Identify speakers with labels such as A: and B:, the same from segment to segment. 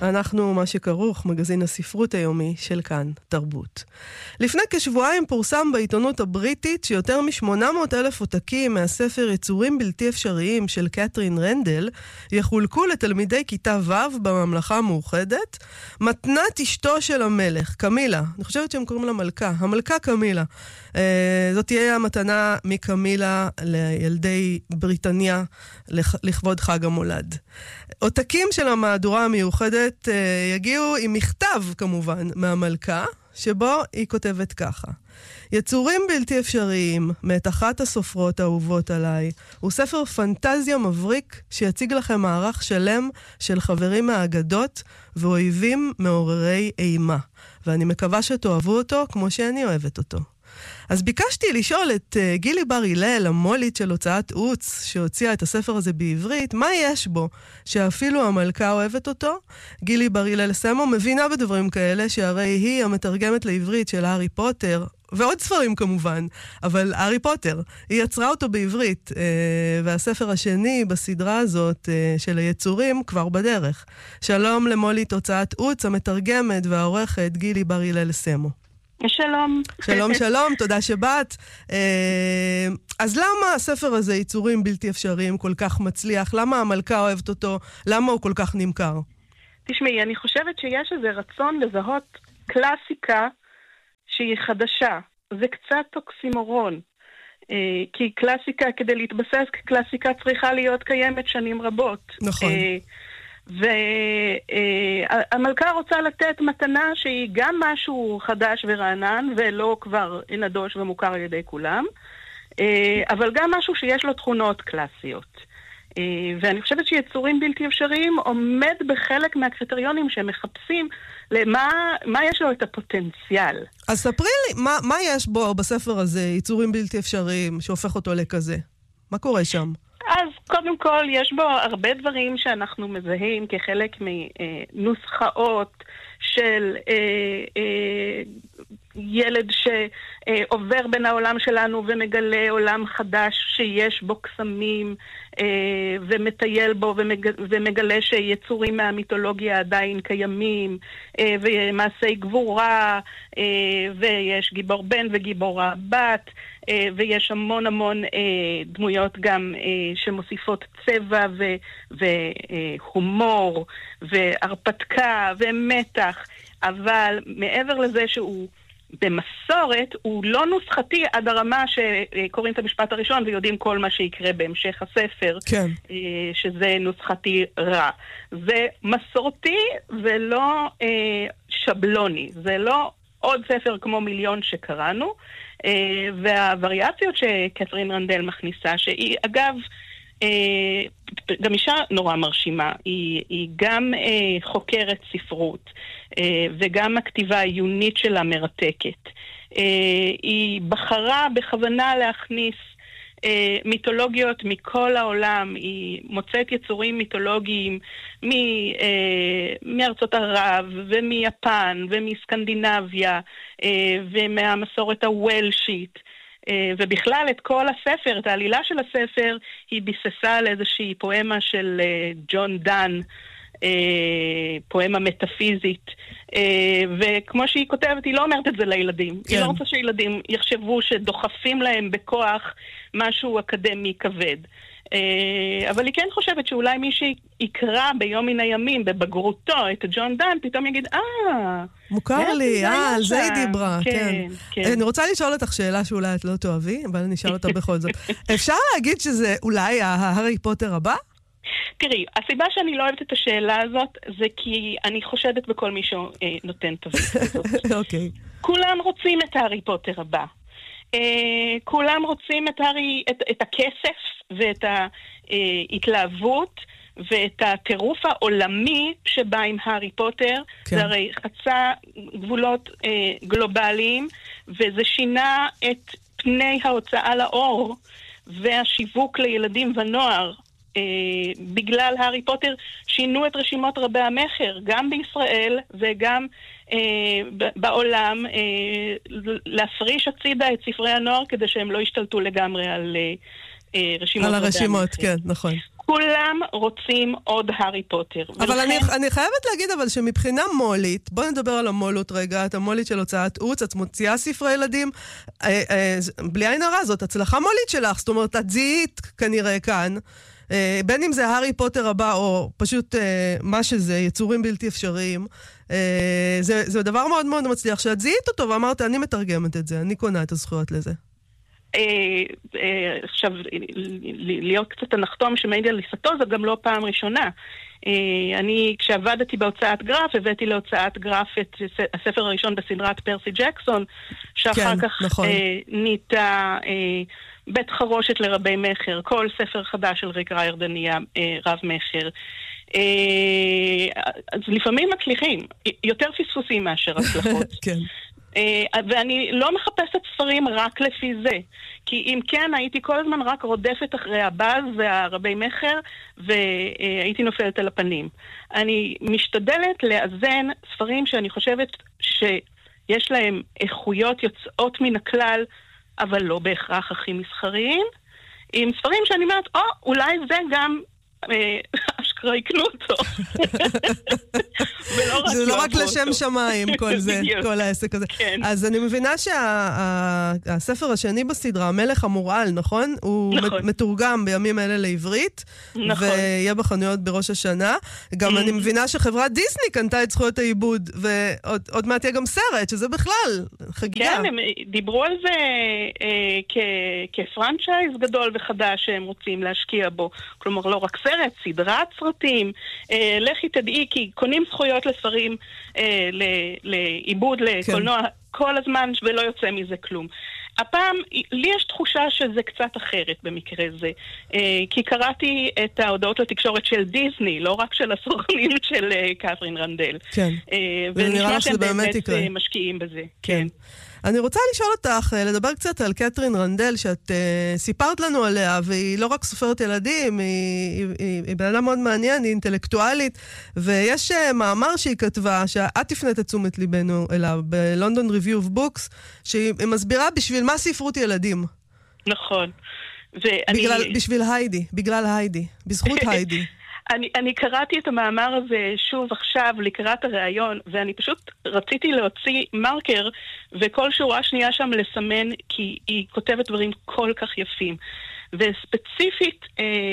A: אנחנו מה שכרוך, מגזין הספרות היומי של כאן תרבות. לפני כשבועיים פורסם בעיתונות הבריטית שיותר מ-800,000 עותקים מהספר יצורים בלתי אפשריים של קתרין רנדל יחולקו לתלמידי כיתה ו' בממלכה המאוחדת, מתנת אשתו של המלך, קמילה. אני חושבת שהם קוראים לה מלכה, המלכה קמילה. זאת תהיה המתנה מקמילה לילדי בריטניה לכבוד חג המולד. עותקים של המהדורה המיוחדת יגיעו עם מכתב כמובן מהמלכה, שבו היא כותבת ככה: יצורים בלתי אפשריים, מאת אחת הסופרות האהובות עליי, הוא ספר פנטזיה מבריק שיציג לכם מערך שלם של חברים מהאגדות ואויבים מעוררי אימה, ואני מקווה שתאהבו אותו כמו שאני אוהבת אותו. אז ביקשתי לשאול את גילי בר הלל, המולית של הוצאת עוץ, שהוציאה את הספר הזה בעברית, מה יש בו שאפילו המלכה אוהבת אותו? גילי בר הלל סמו מבינה בדברים כאלה, שהרי היא המתרגמת לעברית של הארי פוטר, ועוד ספרים כמובן, אבל הארי פוטר, היא יצרה אותו בעברית, והספר השני בסדרה הזאת של היצורים כבר בדרך. שלום למולית הוצאת עוץ, המתרגמת והעורכת גילי בר הלל סמו.
B: שלום.
A: שלום, שלום, תודה שבאת. אז למה הספר הזה, יצורים בלתי אפשריים, כל כך מצליח? למה המלכה אוהבת אותו? למה הוא כל כך נמכר?
B: תשמעי, אני חושבת שיש איזה רצון לזהות קלאסיקה שהיא חדשה. זה קצת טוקסימורון. כי קלאסיקה, כדי להתבסס כקלאסיקה, צריכה להיות קיימת שנים רבות.
A: נכון.
B: והמלכה רוצה לתת מתנה שהיא גם משהו חדש ורענן ולא כבר נדוש ומוכר על ידי כולם, אבל גם משהו שיש לו תכונות קלאסיות. ואני חושבת שיצורים בלתי אפשריים עומד בחלק מהקריטריונים שהם מחפשים למה יש לו את הפוטנציאל.
A: אז ספרי לי, מה יש בו בספר הזה, יצורים בלתי אפשריים, שהופך אותו לכזה? מה קורה שם?
B: אז קודם כל יש בו הרבה דברים שאנחנו מזהים כחלק מנוסחאות של ילד שעובר בין העולם שלנו ומגלה עולם חדש שיש בו קסמים ומטייל בו ומגלה שיצורים מהמיתולוגיה עדיין קיימים ומעשי גבורה ויש גיבור בן וגיבורה בת ויש המון המון דמויות גם שמוסיפות צבע והומור והרפתקה ומתח, אבל מעבר לזה שהוא במסורת, הוא לא נוסחתי עד הרמה שקוראים את המשפט הראשון ויודעים כל מה שיקרה בהמשך הספר,
A: כן.
B: שזה נוסחתי רע. זה מסורתי ולא שבלוני, זה לא עוד ספר כמו מיליון שקראנו, והווריאציות שקתרין רנדל מכניסה, שהיא אגב גם אישה נורא מרשימה, היא גם חוקרת ספרות וגם הכתיבה העיונית שלה מרתקת. היא בחרה בכוונה להכניס מיתולוגיות מכל העולם, היא מוצאת יצורים מיתולוגיים מארצות ערב ומיפן ומסקנדינביה ומהמסורת הוולשית, ובכלל את כל הספר, את העלילה של הספר, היא ביססה על איזושהי פואמה של ג'ון דן, פואמה מטאפיזית, וכמו שהיא כותבת, היא לא אומרת את זה לילדים. כן. היא לא רוצה שילדים יחשבו שדוחפים להם בכוח משהו אקדמי כבד. אבל היא כן חושבת שאולי מי שיקרא ביום מן הימים בבגרותו את ג'ון דן, פתאום יגיד,
A: מוכר לי, על זה היא דיברה.
B: כן, כן.
A: אני רוצה לשאול אותך שאלה שאולי את לא תאהבי, אבל אני אשאל אותה בכל זאת. אפשר להגיד שזה אולי ההארי פוטר הבא?
B: תראי, הסיבה שאני לא אוהבת את השאלה הזאת, זה כי אני חושדת בכל מי שנותן תווית הזאת.
A: אוקיי.
B: כולם רוצים את הארי פוטר הבא. כולם רוצים את הכסף ואת ההתלהבות ואת הטירוף העולמי שבא עם הארי פוטר. כן. זה הרי חצה גבולות גלובליים, וזה שינה את פני ההוצאה לאור והשיווק לילדים ונוער. בגלל הארי פוטר שינו את רשימות רבי המחר, גם בישראל וגם בעולם, להפריש הצידה את ספרי הנוער כדי שהם לא ישתלטו לגמרי על רשימות
A: על
B: רבי
A: הרשימות,
B: המחר.
A: כן, נכון.
B: כולם רוצים עוד הארי פוטר.
A: אבל אני חייבת להגיד אבל שמבחינה מולית, בוא נדבר על המולות רגע, את המולית של הוצאת עוץ, את מוציאה ספרי ילדים, בלי עין הרע, זאת הצלחה מולית שלך, זאת אומרת, את זיהית כנראה כאן, בין אם זה הארי פוטר הבא, או פשוט מה שזה, יצורים בלתי אפשריים, זה דבר מאוד מאוד מצליח, שאת זיהית אותו ואמרת, אני מתרגמת את זה, אני קונה את הזכויות לזה.
B: עכשיו, להיות קצת הנחתום שמעיד על ליסתו, זה גם לא פעם ראשונה. אני, כשעבדתי בהוצאת גרף, הבאתי להוצאת גרף את הספר הראשון בסדרת פרסי ג'קסון, שאחר כך ניתה בית חרושת לרבי מחר, כל ספר חדש של ריק ריירדן נהיה רב מחר. אז לפעמים מצליחים, יותר פספוסים מאשר הצלחות.
A: כן.
B: ואני לא מחפשת ספרים רק לפי זה, כי אם כן הייתי כל הזמן רק רודפת אחרי הבאז והרבי מחר והייתי נופלת על הפנים. אני משתדלת לאזן ספרים שאני חושבת שיש להם איכויות יוצאות מן הכלל, אבל לא בהכרח הכי מסחריים, עם ספרים שאני אומרת, אולי זה גם אשכרה יקנו אותו.
A: זה לא רק לשם שמיים, כל זה, כל העסק הזה. אז אני מבינה שהספר השני בסדרה, המלך המורעל, נכון? הוא מתורגם בימים אלה לעברית, ויהיה בחנויות בראש השנה. גם אני מבינה שחברת דיסני קנתה את זכויות העיבוד, ועוד מעט יהיה גם סרט, שזה בכלל חגיגה.
B: כן, הם דיברו על זה כפרנצ'ייז גדול וחדש שהם רוצים להשקיע בו. כלומר, לא רק סרט, סדרת סרטים, לכי תדעי, כי קונים זכויות לספרים, לעיבוד, לקולנוע, כל הזמן, ולא יוצא מזה כלום. הפעם, לי יש תחושה שזה קצת אחרת במקרה זה, כי קראתי את ההודעות לתקשורת של דיסני, לא רק של הסוכנים של קת'רין רנדל.
A: כן, ונראה שזה באמת יקרה.
B: משקיעים בזה.
A: כן. אני רוצה לשאול אותך, לדבר קצת על קת'רין רנדל, שאת סיפרת לנו עליה, והיא לא רק סופרת ילדים, היא בן אדם מאוד מעניין, היא אינטלקטואלית, ויש מאמר שהיא כתבה, שאת תפנית את תשומת ליבנו אליו, בלונדון ריוויו אוף בוקס, שהיא מסבירה בשביל מה ספרות ילדים.
B: נכון.
A: בשביל היידי, בגלל היידי, בזכות היידי.
B: אני קראתי את המאמר הזה שוב עכשיו לקראת הראיון, ואני פשוט רציתי להוציא מרקר, וכל שורה שנייה שם לסמן, כי היא כותבת דברים כל כך יפים. וספציפית,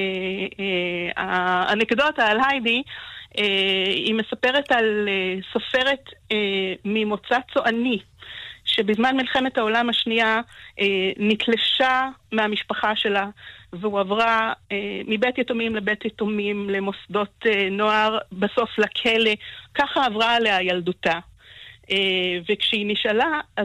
B: האנקדוטה על היידי, היא מספרת על סופרת ממוצא צועני, שבזמן מלחמת העולם השנייה נתלשה מהמשפחה שלה, והוא עברה מבית יתומים לבית יתומים, למוסדות נוער, בסוף לכלא, ככה עברה עליה ילדותה. וכשהיא נשאלה, אז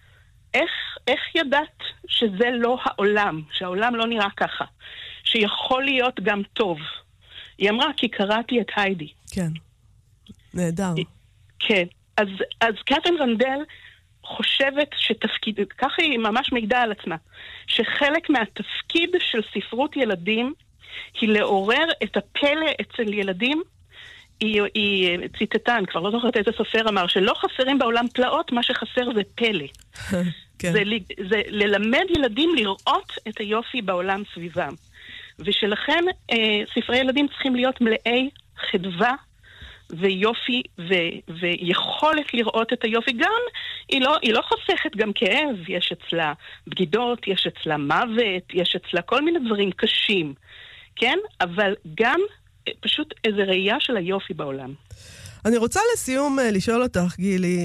B: איך ידעת שזה לא העולם, שהעולם לא נראה ככה, שיכול להיות גם טוב? היא אמרה, כי קראתי את היידי.
A: כן, נהדר.
B: כן, אז קת'רין רנדל חושבת שתפקיד, ככה היא ממש מעידה על עצמה, שחלק מהתפקיד של ספרות ילדים היא לעורר את הפלא אצל ילדים. היא ציטטה, אני כבר לא זוכרת איזה סופר אמר, שלא חסרים בעולם פלאות, מה שחסר זה פלא. כן. זה ללמד ילדים לראות את היופי בעולם סביבם. ושלכן ספרי ילדים צריכים להיות מלאי חדווה, ויופי ויכולת לראות את היופי. גם היא לא חוסכת גם כאב, יש אצלה בגידות, יש אצלה מוות, יש אצלה כל מיני דברים קשים, כן? אבל גם פשוט איזו ראייה של היופי בעולם.
A: אני רוצה לסיום לשאול אותך, גילי,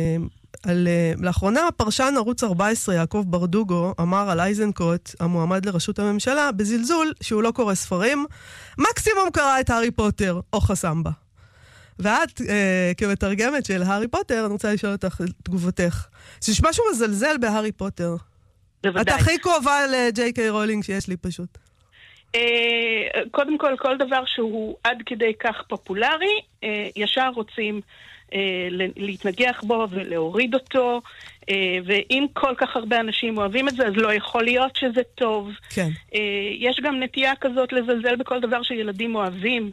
A: לאחרונה פרשן ערוץ 14 יעקב ברדוגו אמר על אייזנקוט, המועמד לראשות הממשלה, בזלזול שהוא לא קורא ספרים, מקסימום קרא את הארי פוטר או חסם בה. ואת, כמתרגמת של הארי פוטר, אני רוצה לשאול אותך תגובתך. שיש משהו מזלזל בהארי פוטר. בוודאי. את הכי קרובה לג'יי קיי רולינג שיש לי פשוט.
B: קודם כל, כל דבר שהוא עד כדי כך פופולרי, ישר רוצים להתנגח בו ולהוריד אותו, ואם כל כך הרבה אנשים אוהבים את זה, אז לא יכול להיות שזה טוב.
A: כן.
B: יש גם נטייה כזאת לזלזל בכל דבר שילדים אוהבים.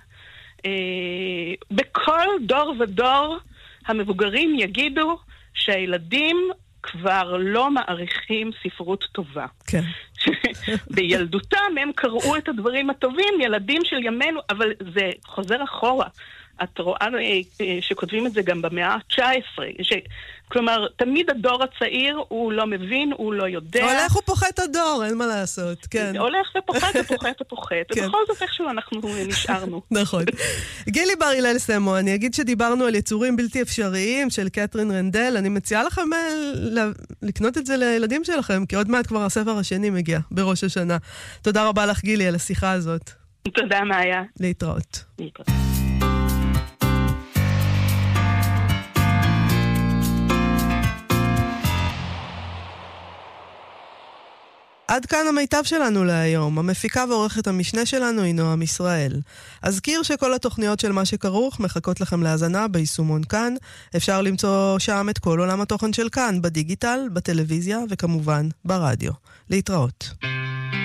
B: בכל דור ודור המבוגרים יגידו שהילדים כבר לא מעריכים ספרות טובה.
A: כן.
B: בילדותם הם קראו את הדברים הטובים, ילדים של ימינו, אבל זה חוזר אחורה. את רואה שכותבים את זה גם במאה ה-19, כלומר, תמיד הדור הצעיר הוא לא מבין, הוא לא יודע.
A: הולך ופוחת הדור, אין מה לעשות, כן.
B: הולך ופוחת ופוחת ופוחת, ובכל זאת איכשהו אנחנו נשארנו.
A: נכון. גילי בר הלל סמו, אני אגיד שדיברנו על יצורים בלתי אפשריים של קתרין רנדל, אני מציעה לכם לקנות את זה לילדים שלכם, כי עוד מעט כבר הספר השני מגיע, בראש השנה. תודה רבה לך גילי על השיחה הזאת.
B: תודה מאיה.
A: להתראות.
B: להתראות.
A: עד כאן המיטב שלנו להיום. המפיקה ועורכת המשנה שלנו היא נועם ישראל. אזכיר שכל התוכניות של מה שכרוך מחכות לכם להאזנה ביישומון כאן. אפשר למצוא שם את כל עולם התוכן של כאן, בדיגיטל, בטלוויזיה וכמובן ברדיו. להתראות.